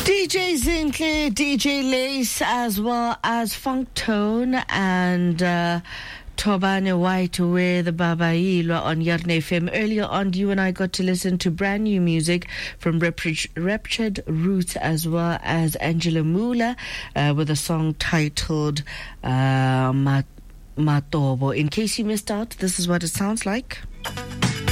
DJ Zinhle, DJ Lace, as well as Funk Tone and Tobane White with Babailwa on Yarne FM. Earlier on, you and I got to listen to brand new music from Ruptured Roots as well as Angela Mula with a song titled Matobo. In case you missed out, this is what it sounds like.